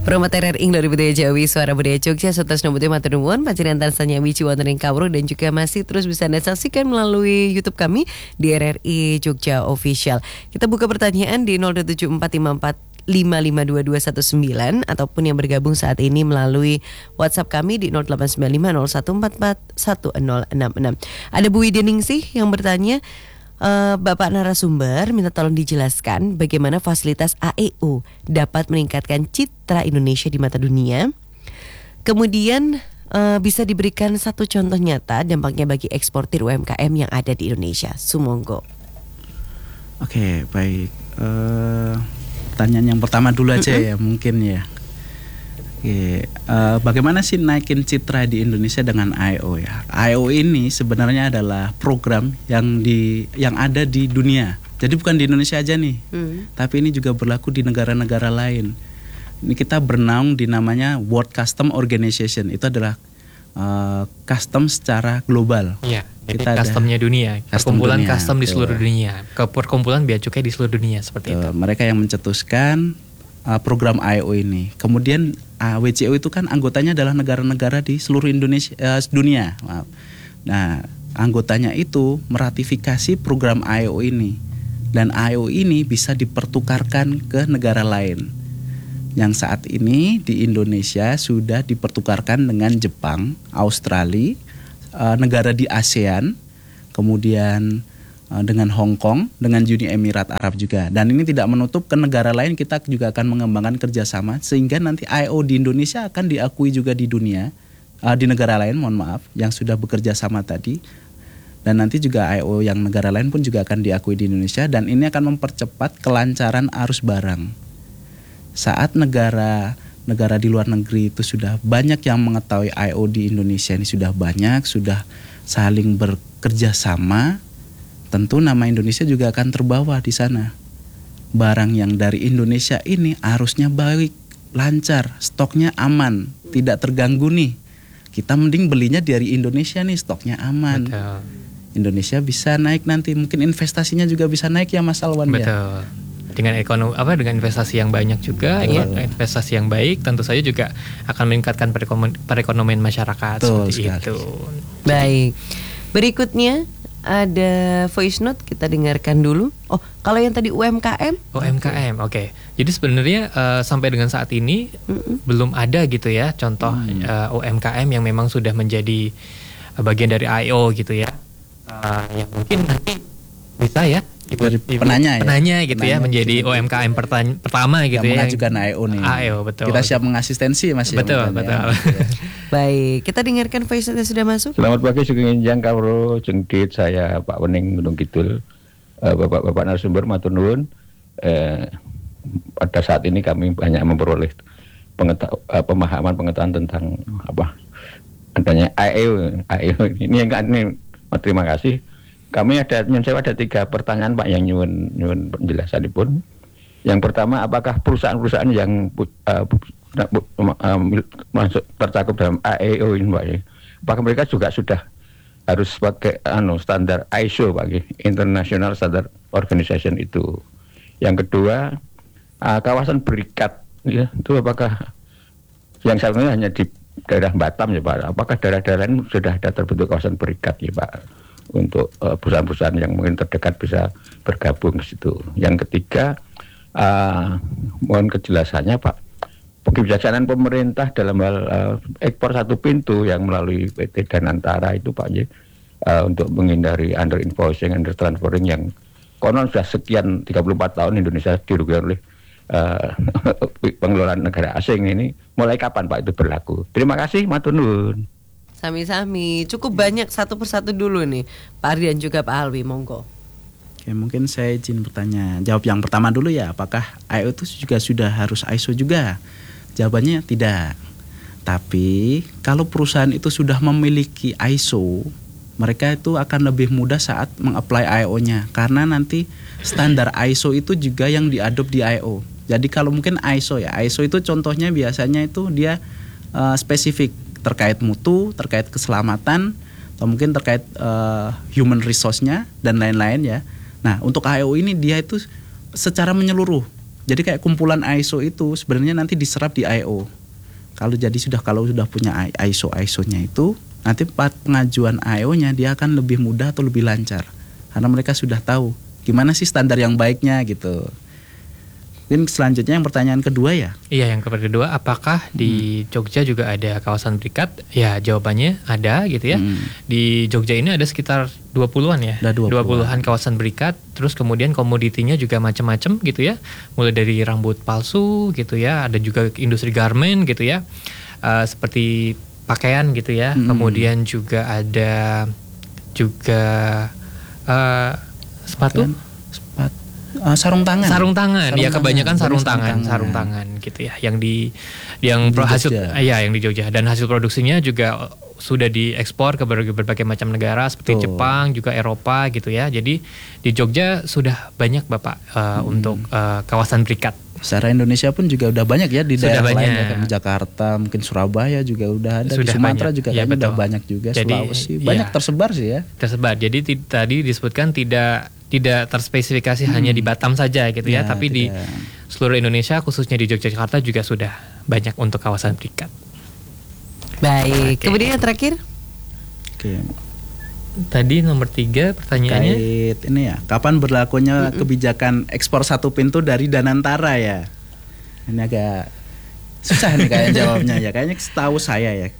Promoter ing dari budaya Jawi, suara budaya Jogja, sotas nomor matur nuwun, panjenengan tansanya wici wonten ing kawruh dan juga masih terus bisa Anda saksikan melalui YouTube kami di RRI Jogja Official. Kita buka pertanyaan di 02745452219 ataupun yang bergabung saat ini melalui WhatsApp kami di 089501441066. Ada Bu Wideningsih yang bertanya, Bapak narasumber minta tolong dijelaskan bagaimana fasilitas AEO dapat meningkatkan citra Indonesia di mata dunia. Kemudian bisa diberikan satu contoh nyata dampaknya bagi eksportir UMKM yang ada di Indonesia. Sumonggo. Oke, baik. Pertanyaan yang pertama dulu aja ya mungkin ya. Oke, bagaimana sih naikin citra di Indonesia dengan AEO ya? AEO ini sebenarnya adalah program yang ada di dunia. Jadi bukan di Indonesia aja nih, tapi ini juga berlaku di negara-negara lain. Ini kita bernaung di namanya World Customs Organization. Itu adalah custom secara global. Iya, jadi kita customnya dunia, perkumpulan custom di seluruh betul. dunia, perkumpulan bea cukai di seluruh dunia seperti itu. Mereka yang mencetuskan program AEO ini. Kemudian WCO itu kan anggotanya adalah negara-negara di seluruh dunia. Maaf. Nah, anggotanya itu meratifikasi program AEO ini. Dan AEO ini bisa dipertukarkan ke negara lain. Yang saat ini di Indonesia sudah dipertukarkan dengan Jepang, Australia, negara di ASEAN, kemudian dengan Hong Kong, dengan Uni Emirat Arab juga. Dan ini tidak menutup ke negara lain, kita juga akan mengembangkan kerjasama sehingga nanti AEO di Indonesia akan diakui juga di dunia, di negara lain, mohon maaf, yang sudah bekerja sama tadi. Dan nanti juga AEO yang negara lain pun juga akan diakui di Indonesia, dan ini akan mempercepat kelancaran arus barang. Saat negara di luar negeri itu sudah banyak yang mengetahui AEO di Indonesia ini sudah banyak, sudah saling bekerja sama, tentu nama Indonesia juga akan terbawa di sana. Barang yang dari Indonesia ini arusnya baik, lancar, stoknya aman, tidak terganggu nih. Kita mending belinya dari Indonesia nih, stoknya aman. Betul. Indonesia bisa naik nanti, mungkin investasinya juga bisa naik ya Mas Alwan. Betul. Ya. Dengan dengan investasi yang banyak juga, investasi yang baik, tentu saja juga akan meningkatkan perekonomian masyarakat. Betul seperti sekali. itu. Baik. Berikutnya ada voice note, kita dengarkan dulu. Oh, kalau yang tadi UMKM? UMKM, oke. Jadi sebenarnya sampai dengan saat ini belum ada gitu ya contoh UMKM yang memang sudah menjadi bagian dari AEO gitu ya. Yang mungkin nanti bisa ya penanya gitu ya menjadi UMKM pertama gitu ya. Yang mengajukan AEO nih. AEO, betul. Kita siap mengasistensi Mas. Betul. Baik, kita dengarkan voice note yang sudah masuk. Selamat pagi, Sugeng Injang Kawruh Jengkit, saya Pak Wening Gunung Kidul. Bapak narasumber matur nuwun. Pada saat ini kami banyak memperoleh pengetahuan tentang adanya AEO ini yang terima kasih. Kami ada 3 pertanyaan Pak yang nyuwun penjelasan pun. Yang pertama, apakah perusahaan-perusahaan yang masuk tercakup dalam AEO ini Pak, apakah mereka juga sudah harus pakai standar ISO Pak, International Standard Organization itu. Yang kedua, kawasan berikat ya, itu apakah yang sebenarnya hanya di daerah Batam ya Pak, apakah daerah-daerah lain sudah ada terbentuk kawasan berikat ya Pak, untuk perusahaan-perusahaan yang mungkin terdekat bisa bergabung ke situ. Yang ketiga, mohon kejelasannya Pak, kebijaksanaan pemerintah dalam hal ekspor satu pintu yang melalui PT dan Antara itu Pak untuk menghindari under invoicing, under transferring yang konon sudah sekian 34 tahun Indonesia dirugikan oleh pengelolaan negara asing ini, mulai kapan Pak itu berlaku? Terima kasih, matur nuwun. Sami-sami, cukup banyak satu persatu dulu nih, Pak Ardi dan juga Pak Alwi, monggo. Oke, mungkin saya izin bertanya. Jawab yang pertama dulu ya, apakah AEO itu juga sudah harus ISO juga? Jawabannya tidak. Tapi kalau perusahaan itu sudah memiliki ISO, mereka itu akan lebih mudah saat mengapply AEO-nya, karena nanti standar ISO itu juga yang diadop di AEO. Jadi kalau mungkin ISO ya, ISO itu contohnya biasanya itu dia spesifik terkait mutu, terkait keselamatan, atau mungkin terkait human resource-nya dan lain-lain ya. Nah, untuk AEO ini dia itu secara menyeluruh. Jadi kayak kumpulan ISO itu sebenarnya nanti diserap di I/O. Kalau sudah punya ISO-nya itu, nanti pengajuan I/O-nya dia akan lebih mudah atau lebih lancar. Karena mereka sudah tahu gimana sih standar yang baiknya gitu. Mungkin selanjutnya yang pertanyaan kedua ya. Iya, yang kedua, apakah di Jogja juga ada kawasan berikat? Ya, jawabannya ada gitu ya. Di Jogja ini ada sekitar 20-an ya. 20-an kawasan berikat. Terus kemudian komoditinya juga macam-macam gitu ya. Mulai dari rambut palsu gitu ya, ada juga industri garment gitu ya. Seperti pakaian gitu ya. Kemudian juga ada juga sepatu. Sarung tangan. Ya kebanyakan sarung tangan gitu ya. Yang di hasil yang di Jogja, dan hasil produksinya juga sudah diekspor ke berbagai macam negara seperti Jepang, juga Eropa gitu ya. Jadi di Jogja sudah banyak Bapak untuk kawasan berikat. Secara Indonesia pun juga udah banyak ya di daerah lain ya, kan Jakarta, mungkin Surabaya juga udah ada, di Sumatera banyak. Juga ya, udah banyak juga. Jadi, Sulawesi banyak tersebar sih ya. Tersebar. Jadi tadi disebutkan tidak terspesifikasi hanya di Batam saja gitu ya, tapi di seluruh Indonesia khususnya di Yogyakarta juga sudah banyak untuk kawasan berikat. Baik. Kemudian yang terakhir. Tadi nomor 3 pertanyaannya. Kait ini ya, kapan berlakunya kebijakan ekspor satu pintu dari Danantara ya? Ini agak susah nih kayak jawabnya ya. Kayaknya setahu saya ya,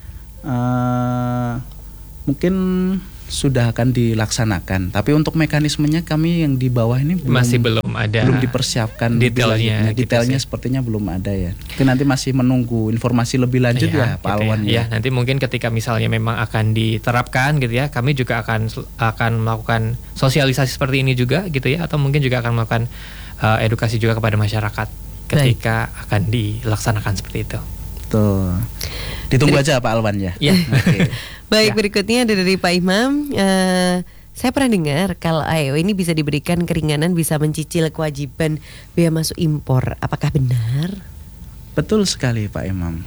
mungkin sudah akan dilaksanakan. Tapi untuk mekanismenya kami yang di bawah ini masih belum ada. Belum dipersiapkan detailnya. Detailnya sepertinya belum ada ya. Mungkin nanti masih menunggu informasi lebih lanjut ya Pak Alwan ya. Nanti mungkin ketika misalnya memang akan diterapkan gitu ya, kami juga akan melakukan sosialisasi seperti ini juga gitu ya, atau mungkin juga akan melakukan edukasi juga kepada masyarakat ketika akan dilaksanakan seperti itu. Tuh. Ditunggu aja Pak Alwan ya. Iya. Okay. Baik, berikutnya ada dari Pak Imam. Saya pernah dengar kalau I/O ini bisa diberikan keringanan, bisa mencicil kewajiban bea masuk impor. Apakah benar? Betul sekali Pak Imam.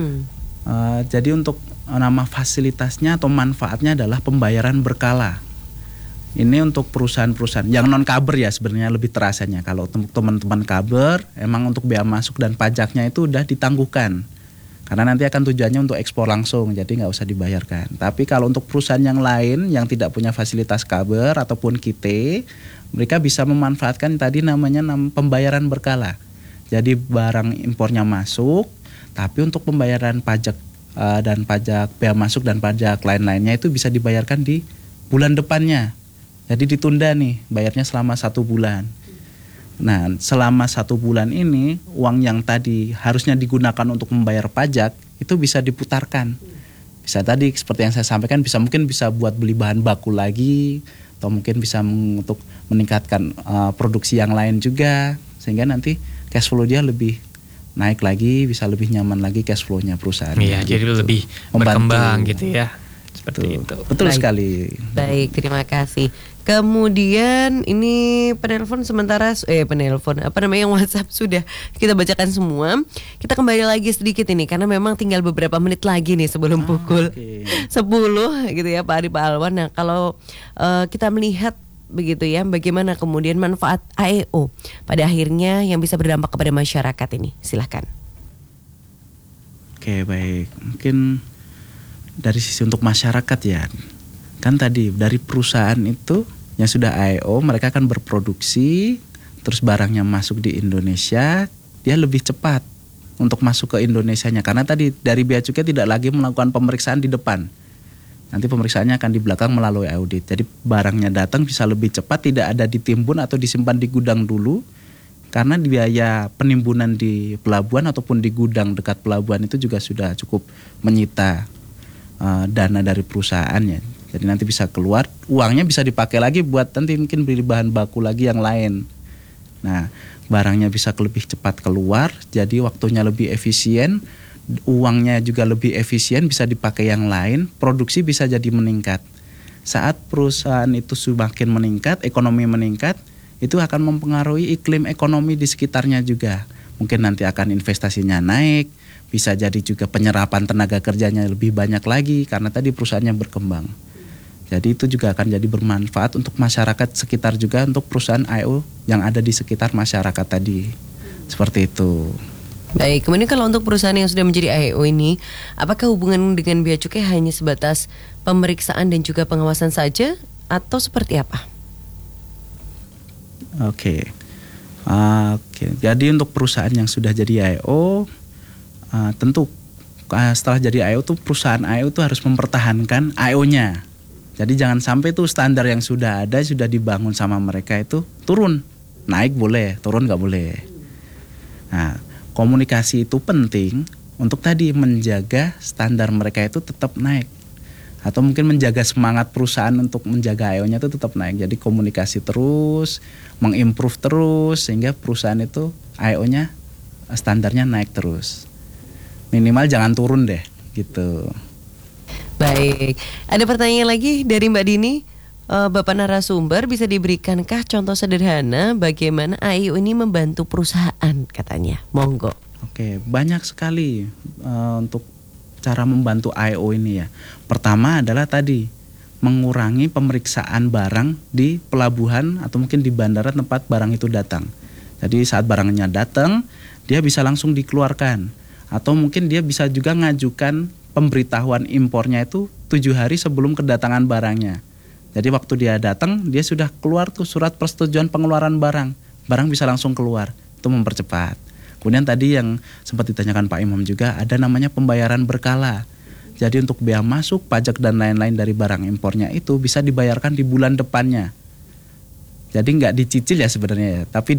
Jadi untuk nama fasilitasnya atau manfaatnya adalah pembayaran berkala. Ini untuk perusahaan-perusahaan yang non kaber ya, sebenarnya lebih terasanya. Kalau teman-teman kaber, emang untuk bea masuk dan pajaknya itu udah ditangguhkan. Karena nanti akan tujuannya untuk ekspor langsung, jadi nggak usah dibayarkan. Tapi kalau untuk perusahaan yang lain yang tidak punya fasilitas kaber ataupun KIT, mereka bisa memanfaatkan tadi namanya pembayaran berkala. Jadi barang impornya masuk, tapi untuk pembayaran pajak dan pajak bea masuk dan pajak lain-lainnya itu bisa dibayarkan di bulan depannya. Jadi ditunda nih, bayarnya selama 1 bulan. Nah, selama 1 bulan ini uang yang tadi harusnya digunakan untuk membayar pajak itu bisa diputarkan. Bisa tadi seperti yang saya sampaikan, mungkin bisa buat beli bahan baku lagi, atau mungkin bisa untuk meningkatkan produksi yang lain juga, sehingga nanti cash flow dia lebih naik lagi, bisa lebih nyaman lagi cash flow-nya perusahaan. Iya, gitu. Jadi lebih berkembang gitu ya. Seperti itu. Betul sekali. Baik, terima kasih. Kemudian ini penelpon sementara yang WhatsApp sudah kita bacakan semua. Kita kembali lagi sedikit ini karena memang tinggal beberapa menit lagi nih sebelum pukul 10 gitu ya Pak Ari, Pak Alwan. Nah, kalau kita melihat begitu ya, bagaimana kemudian manfaat I/O pada akhirnya yang bisa berdampak kepada masyarakat ini. Silahkan. Oke, baik. Mungkin dari sisi untuk masyarakat ya, kan tadi dari perusahaan itu yang sudah I/O, mereka akan berproduksi, terus barangnya masuk di Indonesia, dia lebih cepat untuk masuk ke Indonesianya, karena tadi dari bea cukai tidak lagi melakukan pemeriksaan di depan, nanti pemeriksaannya akan di belakang melalui audit. Jadi barangnya datang bisa lebih cepat, tidak ada ditimbun atau disimpan di gudang dulu, karena biaya penimbunan di pelabuhan ataupun di gudang dekat pelabuhan itu juga sudah cukup menyita dana dari perusahaannya. Jadi nanti bisa keluar, uangnya bisa dipakai lagi buat nanti mungkin beli bahan baku lagi yang lain. Nah, barangnya bisa lebih cepat keluar, jadi waktunya lebih efisien, uangnya juga lebih efisien, bisa dipakai yang lain, produksi bisa jadi meningkat. Saat perusahaan itu semakin meningkat, ekonomi meningkat, itu akan mempengaruhi iklim ekonomi di sekitarnya juga. Mungkin nanti akan investasinya naik, bisa jadi juga penyerapan tenaga kerjanya lebih banyak lagi karena tadi perusahaannya berkembang. Jadi itu juga akan jadi bermanfaat untuk masyarakat sekitar juga, untuk perusahaan I/O yang ada di sekitar masyarakat tadi. Seperti itu. Baik, kemudian kalau untuk perusahaan yang sudah menjadi AEO ini, apakah hubungan dengan Bea Cukai hanya sebatas pemeriksaan dan juga pengawasan saja atau seperti apa? Oke. Jadi untuk perusahaan yang sudah jadi AEO, tentu setelah jadi AEO tuh perusahaan AEO tuh harus mempertahankan AEO-nya. Jadi jangan sampai tuh standar yang sudah ada, sudah dibangun sama mereka itu turun. Naik boleh, turun nggak boleh. Nah, komunikasi itu penting untuk tadi menjaga standar mereka itu tetap naik. Atau mungkin menjaga semangat perusahaan untuk menjaga AEO-nya itu tetap naik. Jadi komunikasi terus, mengimprove terus sehingga perusahaan itu AEO-nya standarnya naik terus. Minimal jangan turun deh, gitu. Baik, ada pertanyaan lagi dari Mbak Dini. Bapak narasumber, bisa diberikanKah contoh sederhana bagaimana AEO ini membantu perusahaan katanya? Monggo. Oke, banyak sekali untuk cara membantu AEO ini ya. Pertama adalah tadi mengurangi pemeriksaan barang di pelabuhan atau mungkin di bandara tempat barang itu datang. Jadi saat barangnya datang, dia bisa langsung dikeluarkan. Atau mungkin dia bisa juga ngajukan pemberitahuan impornya itu 7 hari sebelum kedatangan barangnya. Jadi waktu dia datang, dia sudah keluar tuh surat persetujuan pengeluaran barang. Barang bisa langsung keluar, itu mempercepat. Kemudian tadi yang sempat ditanyakan Pak Imam juga, ada namanya pembayaran berkala. Jadi untuk bea masuk, pajak dan lain-lain dari barang impornya itu bisa dibayarkan di bulan depannya. Jadi nggak dicicil ya sebenarnya ya, tapi